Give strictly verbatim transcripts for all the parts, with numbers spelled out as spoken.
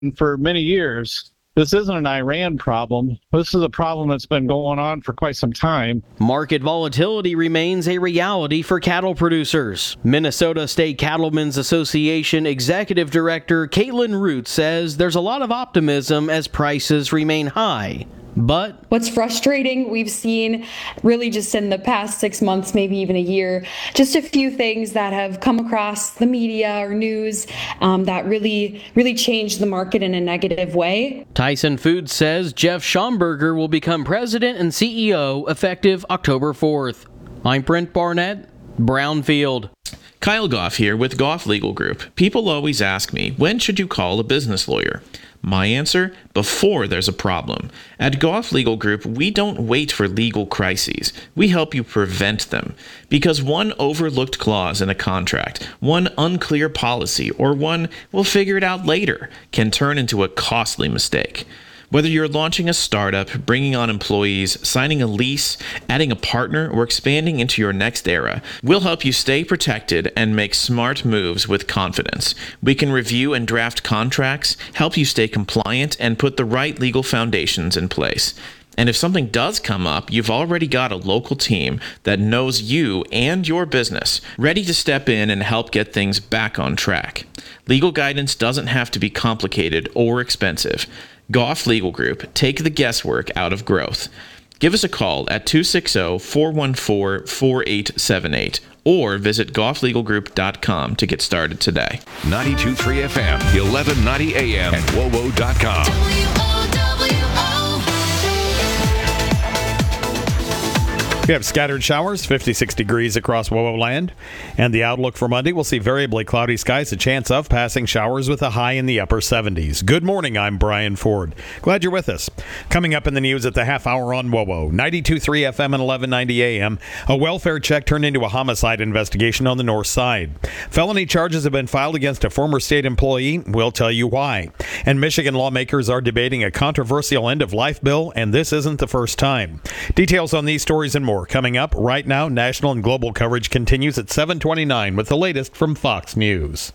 for many years. This isn't an Iran problem. This is a problem that's been going on for quite some time. Market volatility remains a reality for cattle producers. Minnesota State Cattlemen's Association Executive Director Caitlin Root says there's a lot of optimism as prices remain high. But what's frustrating, we've seen really just in the past six months, maybe even a year, just a few things that have come across the media or news um, that really, really changed the market in a negative way. Tyson Foods says Jeff Schomburger will become president and C E O effective October fourth. I'm Brent Barnett, Brownfield. Kyle Goff here with Goff Legal Group. People always ask me, when should you call a business lawyer? My answer, before there's a problem. At Goff Legal Group, we don't wait for legal crises. We help you prevent them. Because one overlooked clause in a contract, one unclear policy, or one we'll figure it out later can turn into a costly mistake. Whether you're launching a startup, bringing on employees, signing a lease, adding a partner, or expanding into your next era, we'll help you stay protected and make smart moves with confidence. We can review and draft contracts, help you stay compliant, and put the right legal foundations in place. And if something does come up, you've already got a local team that knows you and your business, ready to step in and help get things back on track. Legal guidance doesn't have to be complicated or expensive. Goff Legal Group, take the guesswork out of growth. Give us a call at two six zero, four one four, four eight seven eight or visit goff legal group dot com to get started today. ninety-two point three F M, eleven ninety A M, and W O W O dot com. W O W O. We have scattered showers, fifty-six degrees across W O W land. And the outlook for Monday, we'll see variably cloudy skies, a chance of passing showers with a high in the upper seventies. Good morning, I'm Brian Ford. Glad you're with us. Coming up in the news at the half hour on W O W O, ninety-two point three F M and eleven ninety A M, a welfare check turned into a homicide investigation on the north side. Felony charges have been filed against a former state employee. We'll tell you why. And Michigan lawmakers are debating a controversial end-of-life bill, and this isn't the first time. Details on these stories and more coming up right now. National and global coverage continues at seven twenty-nine with the latest from Fox News.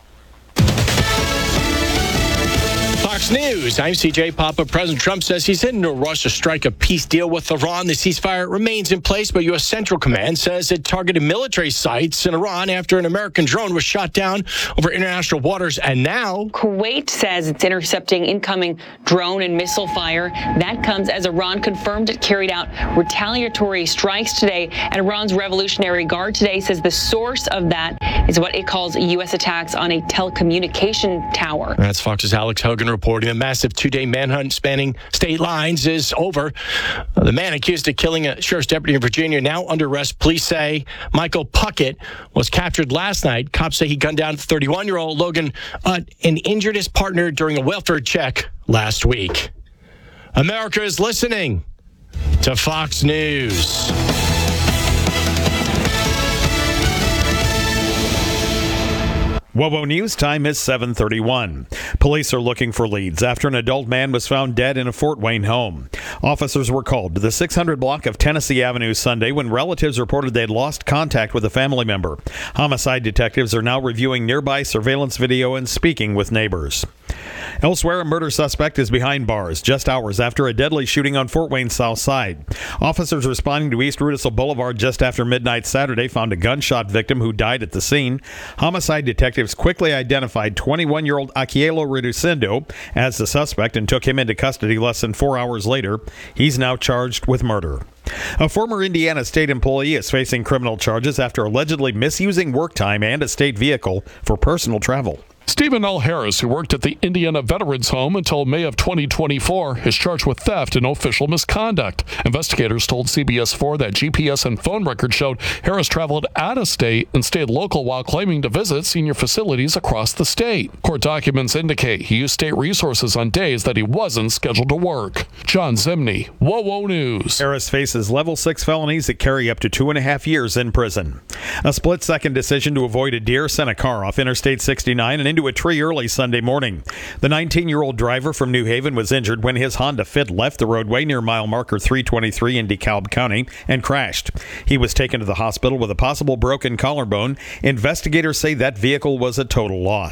Fox News, I'm C J Papa. President Trump says he's in no rush to strike a peace deal with Iran. The ceasefire remains in place, but U S Central Command says it targeted military sites in Iran after an American drone was shot down over international waters. And now Kuwait says it's intercepting incoming drone and missile fire. That comes as Iran confirmed it carried out retaliatory strikes today. And Iran's Revolutionary Guard today says the source of that is what it calls U S attacks on a telecommunication tower. That's Fox's Alex Hogan reporting. A massive two-day manhunt spanning state lines is over. Uh, the man accused of killing a sheriff's deputy in Virginia now under arrest. Police say Michael Puckett was captured last night. Cops say he gunned down thirty-one-year-old Logan Utt and injured his partner during a welfare check last week. America is listening to Fox News. W O W O News time is seven thirty-one. Police are looking for leads after an adult man was found dead in a Fort Wayne home. Officers were called to the six hundred block of Tennessee Avenue Sunday when relatives reported they'd lost contact with a family member. Homicide detectives are now reviewing nearby surveillance video and speaking with neighbors. Elsewhere, a murder suspect is behind bars just hours after a deadly shooting on Fort Wayne's south side. Officers responding to East Rudisill Boulevard just after midnight Saturday found a gunshot victim who died at the scene. Homicide detectives quickly identified twenty-one-year-old Akielo Reducindo as the suspect and took him into custody less than four hours later. He's now charged with murder. A former Indiana state employee is facing criminal charges after allegedly misusing work time and a state vehicle for personal travel. Stephen L. Harris, who worked at the Indiana Veterans Home until May of twenty twenty-four, is charged with theft and official misconduct. Investigators told C B S four that G P S and phone records showed Harris traveled out of state and stayed local while claiming to visit senior facilities across the state. Court documents indicate he used state resources on days that he wasn't scheduled to work. John Zimney, W O W O News. Harris faces level six felonies that carry up to two and a half years in prison. A split-second decision to avoid a deer sent a car off Interstate sixty-nine and into a tree early Sunday morning. The nineteen-year-old driver from New Haven was injured when his Honda Fit left the roadway near mile marker three twenty-three in DeKalb County and crashed. He was taken to the hospital with a possible broken collarbone. Investigators say that vehicle was a total loss.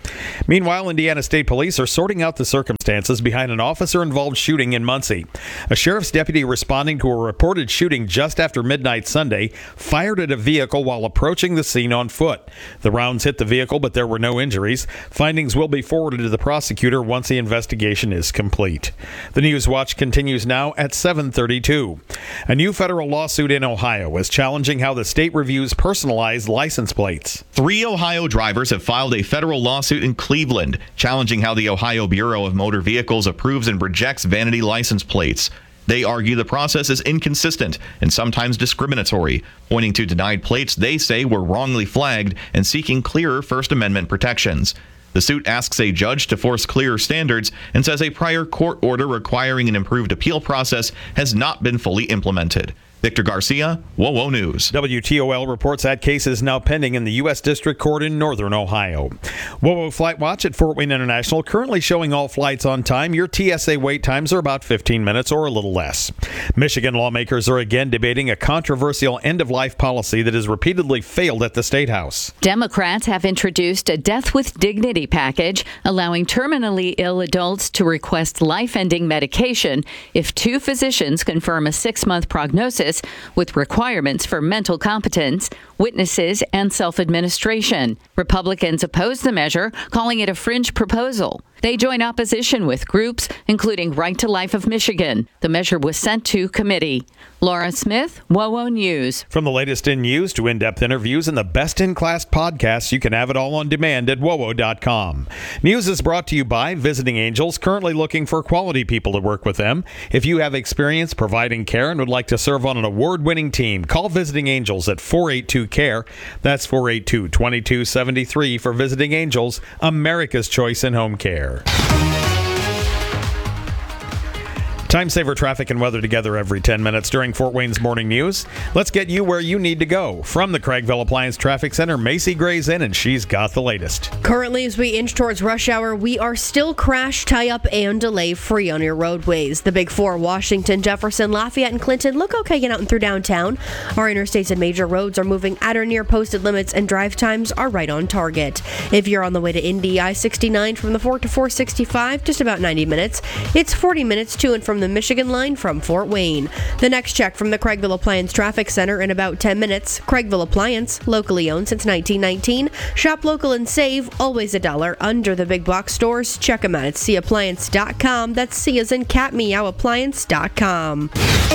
Meanwhile, Indiana State Police are sorting out the circumstances behind an officer-involved shooting in Muncie. A sheriff's deputy responding to a reported shooting just after midnight Sunday fired at a vehicle while approaching the scene on foot. The rounds hit the vehicle, but there were no injuries. Findings will be forwarded to the prosecutor once the investigation is complete. The News Watch continues now at seven thirty-two. A new federal lawsuit in Ohio is challenging how the state reviews personalized license plates. Three Ohio drivers have filed a federal lawsuit in Cleveland, challenging how the Ohio Bureau of Motor Vehicles approves and rejects vanity license plates. They argue the process is inconsistent and sometimes discriminatory, pointing to denied plates they say were wrongly flagged and seeking clearer First Amendment protections. The suit asks a judge to force clearer standards and says a prior court order requiring an improved appeal process has not been fully implemented. Victor Garcia, WOWO News. W T O L reports that case is now pending in the U S District Court in Northern Ohio. WOWO Flight Watch at Fort Wayne International currently showing all flights on time. Your T S A wait times are about fifteen minutes or a little less. Michigan lawmakers are again debating a controversial end-of-life policy that has repeatedly failed at the State House. Democrats have introduced a Death with Dignity package, allowing terminally ill adults to request life-ending medication if two physicians confirm a six-month prognosis with requirements for mental competence, witnesses, and self-administration. Republicans oppose the measure, calling it a fringe proposal. They join opposition with groups, including Right to Life of Michigan. The measure was sent to committee. Laura Smith, WOWO News. From the latest in news to in-depth interviews and the best-in-class podcasts, you can have it all on demand at W O W O dot com. News is brought to you by Visiting Angels, currently looking for quality people to work with them. If you have experience providing care and would like to serve on an award-winning team, call Visiting Angels at four eight two C A R E. That's four eight two, two two seven three for Visiting Angels, America's choice in home care. Time saver traffic and weather together every ten minutes during Fort Wayne's Morning News. Let's get you where you need to go. From the Craigville Appliance Traffic Center, Macy Gray's in, and she's got the latest. Currently, as we inch towards rush hour, we are still crash, tie-up, and delay-free on your roadways. The Big Four, Washington, Jefferson, Lafayette, and Clinton, look okay getting out and through downtown. Our interstates and major roads are moving at or near posted limits, and drive times are right on target. If you're on the way to Indy, I sixty-nine from the Fort to four sixty-five, just about ninety minutes. It's forty minutes to and from the Michigan line from Fort Wayne. The next check from the Craigville Appliance Traffic Center in about ten minutes. Craigville Appliance, locally owned since nineteen nineteen. Shop local and save, always a dollar under the big box stores. Check them out at C appliance dot com. That's C as in cat, meow, appliance dot com.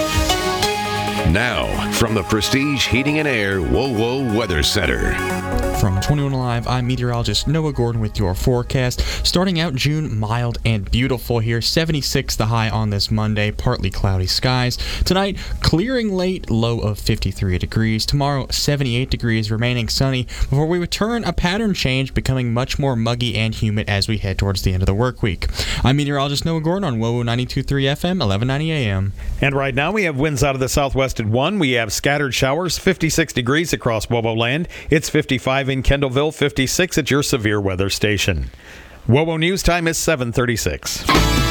Now, from the Prestige Heating and Air WOWO Weather Center. From twenty-one Alive, I'm meteorologist Noah Gordon with your forecast. Starting out June, mild and beautiful here. seventy-six the high on this Monday, partly cloudy skies. Tonight, clearing late, low of fifty-three degrees. Tomorrow, seventy-eight degrees, remaining sunny, before we return a pattern change, becoming much more muggy and humid as we head towards the end of the work week. I'm meteorologist Noah Gordon on WOWO ninety-two point three F M, eleven ninety A M. And right now, we have winds out of the southwest at one. We have scattered showers, fifty-six degrees across WOWO land. It's fifty-five in Kendallville, fifty-six at your severe weather station. WOWO News time is seven thirty-six.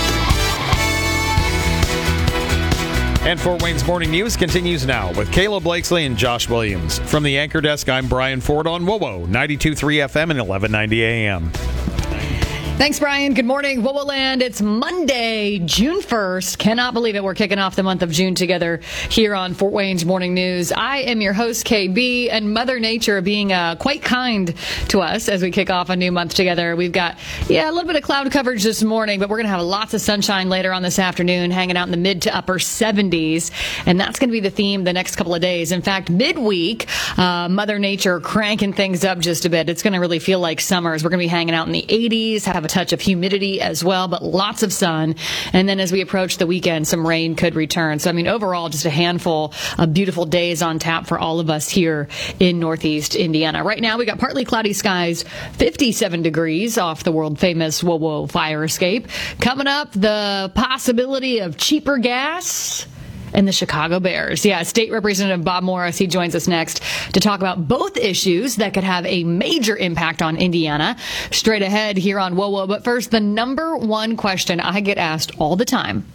And Fort Wayne's Morning News continues now with Kayla Blakesley and Josh Williams. From the anchor desk, I'm Brian Ford on WOWO ninety-two point three F M and eleven ninety A M. Thanks, Brian. Good morning, WOWO Land. It's Monday, June first. Cannot believe it. We're kicking off the month of June together here on Fort Wayne's Morning News. I am your host, K B, and Mother Nature being uh, quite kind to us as we kick off a new month together. We've got, yeah, a little bit of cloud coverage this morning, but we're going to have lots of sunshine later on this afternoon, hanging out in the mid to upper seventies, and that's going to be the theme the next couple of days. In fact, midweek, uh, Mother Nature cranking things up just a bit. It's going to really feel like summer as we're going to be hanging out in the eighties, have a touch of humidity as well, but lots of sun. And then as we approach the weekend, some rain could return. So, I mean, overall, just a handful of beautiful days on tap for all of us here in Northeast Indiana. Right now, we got partly cloudy skies, fifty-seven degrees off the world famous WOWO fire escape. Coming up, the possibility of cheaper gas and the Chicago Bears. Yeah, State Representative Bob Morris, he joins us next to talk about both issues that could have a major impact on Indiana. Straight ahead here on WOWO. But first, the number one question I get asked all the time.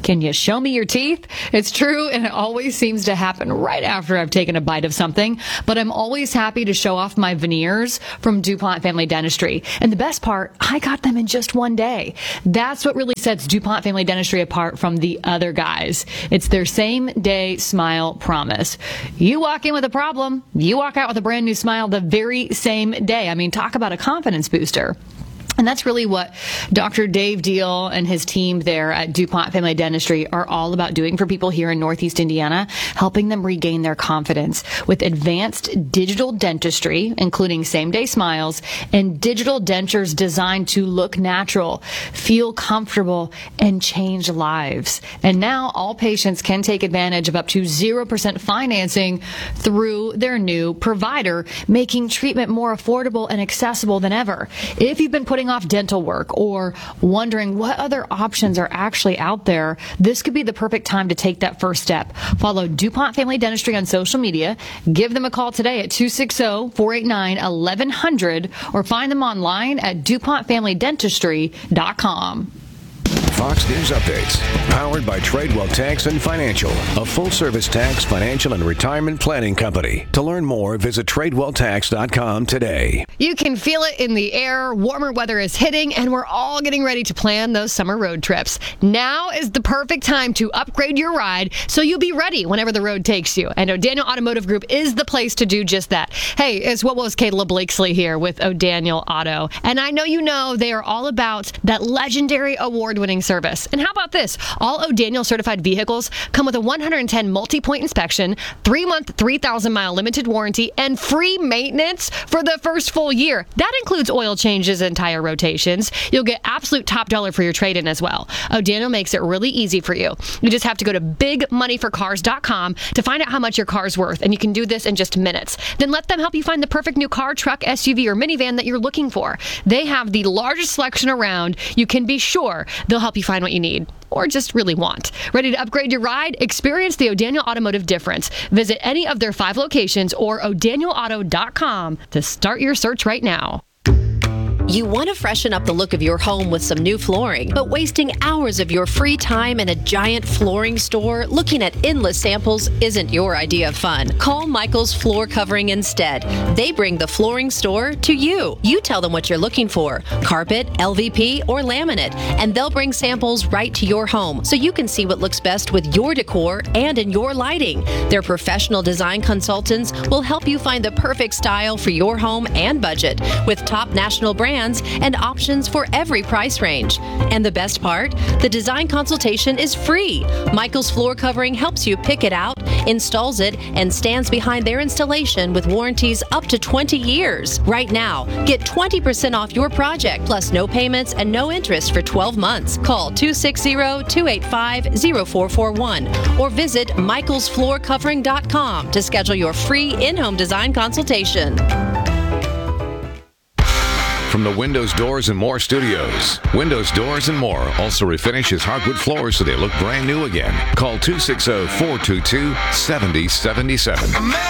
Can you show me your teeth? It's true, and it always seems to happen right after I've taken a bite of something, but I'm always happy to show off my veneers from DuPont Family Dentistry. And the best part, I got them in just one day. That's what really sets DuPont Family Dentistry apart from the other guys. It's their same day smile promise. You walk in with a problem, you walk out with a brand new smile the very same day. I mean, talk about a confidence booster. And that's really what Doctor Dave Deal and his team there at DuPont Family Dentistry are all about doing for people here in Northeast Indiana, helping them regain their confidence with advanced digital dentistry, including same-day smiles, and digital dentures designed to look natural, feel comfortable, and change lives. And now all patients can take advantage of up to zero percent financing through their new provider, making treatment more affordable and accessible than ever. If you've been putting off dental work or wondering what other options are actually out there, this could be the perfect time to take that first step. Follow DuPont Family Dentistry on social media. Give them a call today at two six zero, four eight nine, eleven hundred or find them online at DuPont Family Dentistry dot com. Fox News Updates, powered by Tradewell Tax and Financial, a full-service tax, financial, and retirement planning company. To learn more, visit Tradewell Tax dot com today. You can feel it in the air. Warmer weather is hitting, and we're all getting ready to plan those summer road trips. Now is the perfect time to upgrade your ride so you'll be ready whenever the road takes you. And O'Daniel Automotive Group is the place to do just that. Hey, it's what was Kayla Blakesley here with O'Daniel Auto. And I know you know they are all about that legendary award-winning service. And how about this? All O'Daniel certified vehicles come with a one hundred ten multi-point inspection, three-month, three thousand mile limited warranty, and free maintenance for the first full year. That includes oil changes and tire rotations. You'll get absolute top dollar for your trade-in as well. O'Daniel makes it really easy for you. You just have to go to big money for cars dot com to find out how much your car's worth, and you can do this in just minutes. Then let them help you find the perfect new car, truck, S U V, or minivan that you're looking for. They have the largest selection around. You can be sure they'll help you find what you need, or just really want. Ready to upgrade your ride? Experience the O'Daniel Automotive difference. Visit any of their five locations or O'Daniel Auto dot com to start your search right now. You want to freshen up the look of your home with some new flooring, but wasting hours of your free time in a giant flooring store looking at endless samples isn't your idea of fun. Call Michael's Floor Covering instead. They bring the flooring store to you. You tell them what you're looking for, carpet, L V P, or laminate, and they'll bring samples right to your home so you can see what looks best with your decor and in your lighting. Their professional design consultants will help you find the perfect style for your home and budget with top national brands and options for every price range. And the best part? The design consultation is free. Michael's Floor Covering helps you pick it out, installs it, and stands behind their installation with warranties up to twenty years. Right now, get twenty percent off your project, plus no payments and no interest for twelve months. Call two six zero, two eight five, zero four four one or visit Michaels Floor Covering dot com to schedule your free in-home design consultation. From the Windows, Doors, and More studios, Windows, Doors, and More also refinishes hardwood floors so they look brand new again. Call two six zero, four two two, seven zero seven seven.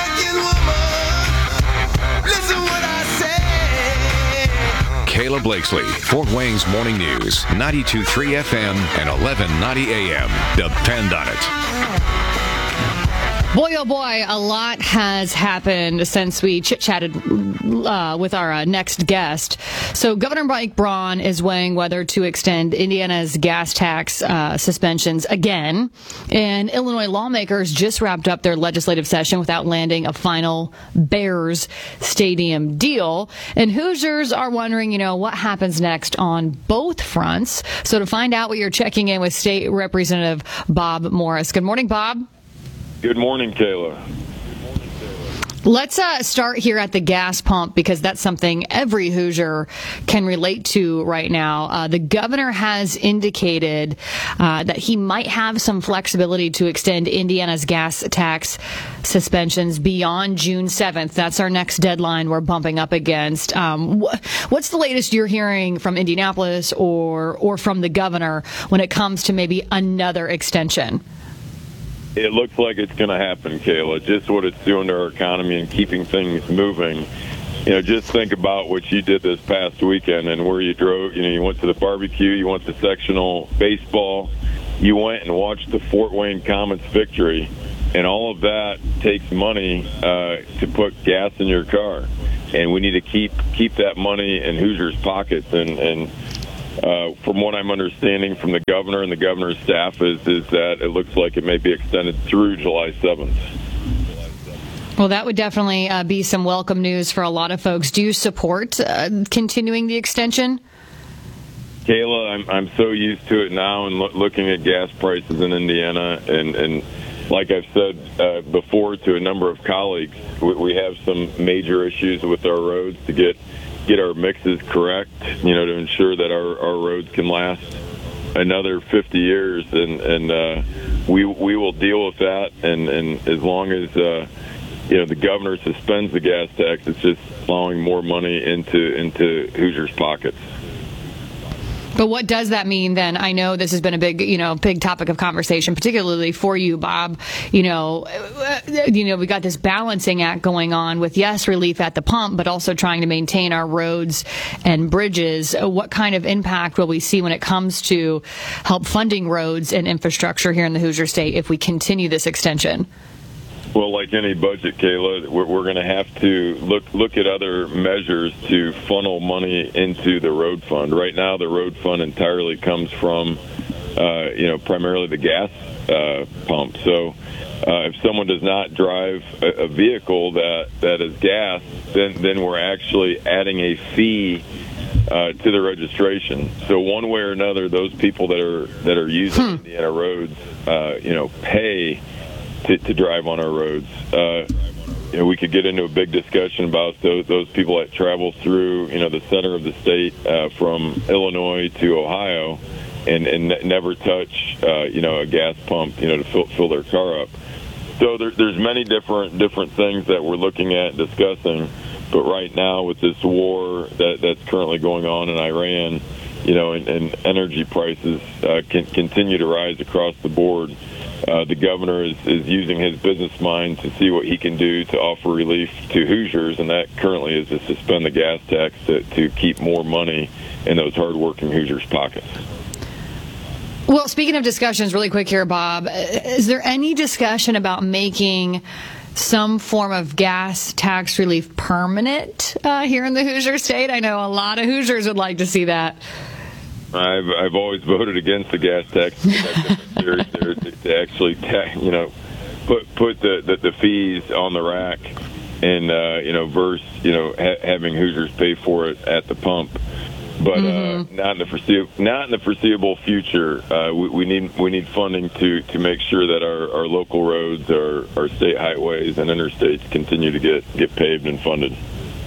Kayla Blakesley, Fort Wayne's Morning News, ninety-two point three F M and eleven ninety A M. Depend on it. Boy, oh boy, a lot has happened since we chit-chatted uh, with our uh, next guest. So Governor Mike Braun is weighing whether to extend Indiana's gas tax uh, suspensions again. And Illinois lawmakers just wrapped up their legislative session without landing a final Bears Stadium deal. And Hoosiers are wondering, you know, what happens next on both fronts. So to find out, we are checking in with State Representative Bob Morris. Good morning, Bob. Good morning, Kayla. Let's uh, start here at the gas pump because that's something every Hoosier can relate to right now. Uh, the governor has indicated uh, that he might have some flexibility to extend Indiana's gas tax suspensions beyond June seventh. That's our next deadline we're bumping up against. Um, wh- what's the latest you're hearing from Indianapolis or or from the governor when it comes to maybe another extension? It looks like it's going to happen, Kayla. Just what it's doing to our economy and keeping things moving. You know, just think about what you did this past weekend and where you drove. You know, you went to the barbecue, you went to sectional baseball, you went and watched the Fort Wayne Comets victory, and all of that takes money uh, to put gas in your car. And we need to keep keep that money in Hoosiers' pockets. And, and uh, from what I'm understanding from the governor and the governor's staff is, is that it looks like it may be extended through July seventh. Well, that would definitely uh, be some welcome news for a lot of folks. Do you support uh, continuing the extension? Kayla, I'm I'm so used to it now, and lo- looking at gas prices in Indiana, and, and like I've said uh, before to a number of colleagues, we, we have some major issues with our roads to get get our mixes correct, you know, to ensure that our, our roads can last another fifty years, and and uh, we we will deal with that, and, and as long as uh, you know the governor suspends the gas tax, it's just plowing more money into into Hoosiers' pockets. But what does that mean then? I know this has been a big, you know, big topic of conversation, particularly for you, Bob. You know, you know, we got this balancing act going on with, yes, relief at the pump, but also trying to maintain our roads and bridges. What kind of impact will we see when it comes to help funding roads and infrastructure here in the Hoosier State if we continue this extension? Well, like any budget, Kayla, we're, we're going to have to look look at other measures to funnel money into the road fund. Right now, the road fund entirely comes from, uh, you know, primarily the gas uh, pump. So uh, if someone does not drive a, a vehicle that, that is gas, then, then we're actually adding a fee uh, to the registration. So one way or another, those people that are that are using hmm. Indiana roads, uh, you know, pay To, to drive on our roads. Uh, you know, we could get into a big discussion about those, those people that travel through, you know, the center of the state uh, from Illinois to Ohio, and, and ne- never touch, uh, you know, a gas pump, you know, to fill, fill their car up. So there, there's many different different things that we're looking at and discussing. But right now, with this war that, that's currently going on in Iran, you know, and, and energy prices uh, can continue to rise across the board. Uh, the governor is, is using his business mind to see what he can do to offer relief to Hoosiers, and that currently is to suspend the gas tax to, to keep more money in those hardworking Hoosiers' pockets. Well, speaking of discussions, really quick here, Bob, is there any discussion about making some form of gas tax relief permanent uh, here in the Hoosier State? I know a lot of Hoosiers would like to see that. I've I've always voted against the gas tax there, there, to, to actually, ta- you know, put put the, the, the fees on the rack, and uh, you know, versus you know ha- having Hoosiers pay for it at the pump. But mm-hmm. uh, not in the foreseeable not in the foreseeable future. Uh, we, we need we need funding to, to make sure that our, our local roads, our, our state highways, and interstates continue to get, get paved and funded.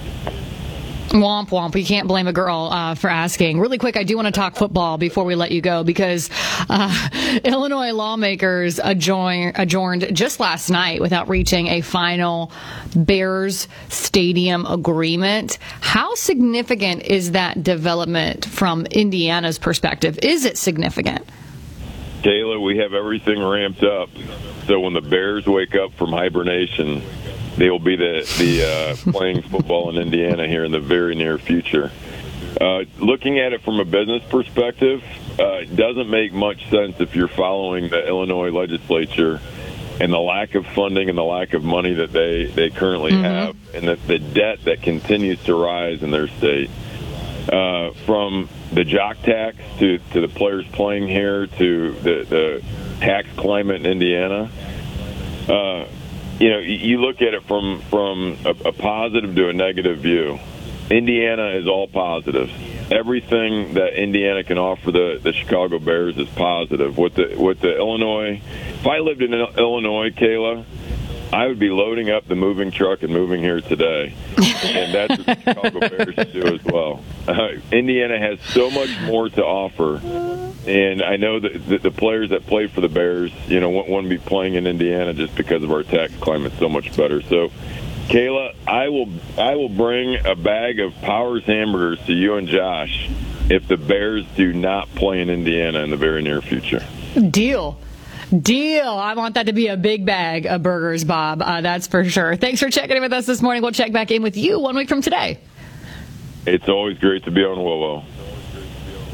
Womp womp. You can't blame a girl uh, for asking. Really quick, I do want to talk football before we let you go, because uh, Illinois lawmakers adjourn, adjourned just last night without reaching a final Bears stadium agreement. How significant is that development from Indiana's perspective? Is it significant? Kayla, we have everything ramped up. So when the Bears wake up from hibernation, they will be the, the uh, playing football in Indiana here in the very near future. Uh, looking at it from a business perspective, uh, it doesn't make much sense if you're following the Illinois legislature and the lack of funding and the lack of money that they, they currently mm-hmm. have, and the, the debt that continues to rise in their state. Uh, from the jock tax to, to the players playing here to the, the tax climate in Indiana, uh, you know, you look at it from from a, a positive to a negative view. Indiana is all positives. Everything that Indiana can offer the, the Chicago Bears is positive. With the with the Illinois, if I lived in Illinois, Kayla, I would be loading up the moving truck and moving here today. And that's what the Chicago Bears do as well. Uh, Indiana has so much more to offer. And I know that the, the players that play for the Bears, you know, want, want to be playing in Indiana just because of our tax climate so much better. So, Kayla, I will I will bring a bag of Powers hamburgers to you and Josh if the Bears do not play in Indiana in the very near future. Deal. Deal. I want that to be a big bag of burgers, Bob. Uh, that's for sure. Thanks for checking in with us this morning. We'll check back in with you one week from today. It's always great to be on WOWO.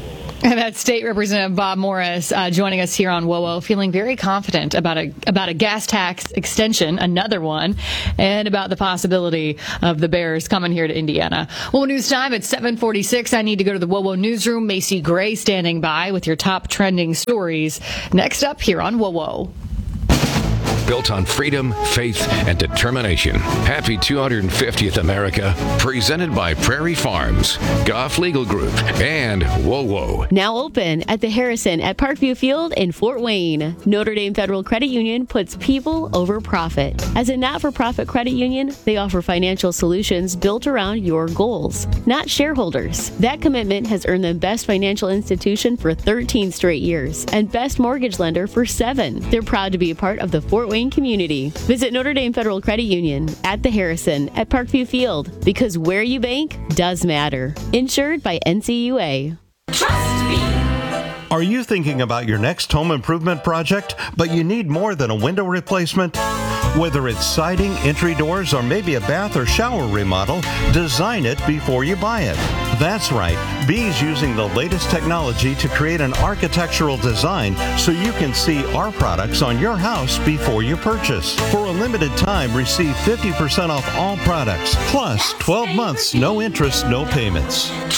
And that's State Representative Bob Morris uh, joining us here on W O W, feeling very confident about a about a gas tax extension, another one, and about the possibility of the Bears coming here to Indiana. W O W News Time at seven forty-six. I need to go to the W O W Newsroom. Macy Gray standing by with your top trending stories. Next up here on W O W. Built on freedom, faith, and determination. Happy two hundred fiftieth America. Presented by Prairie Farms, Goff Legal Group, and W O W. Now open at the Harrison at Parkview Field in Fort Wayne. Notre Dame Federal Credit Union puts people over profit. As a not-for-profit credit union, they offer financial solutions built around your goals, not shareholders. That commitment has earned them Best Financial Institution for thirteen straight years and Best Mortgage Lender for seven. They're proud to be a part of the Fort Wayne community. Visit Notre Dame Federal Credit Union at the Harrison at Parkview Field, because where you bank does matter. Insured by N C U A. Trust me. Are you thinking about your next home improvement project, but you need more than a window replacement? Whether it's siding, entry doors, or maybe a bath or shower remodel, design it before you buy it. That's right, B's using the latest technology to create an architectural design so you can see our products on your house before you purchase. For a limited time, receive fifty percent off all products, plus twelve months, no interest, no payments.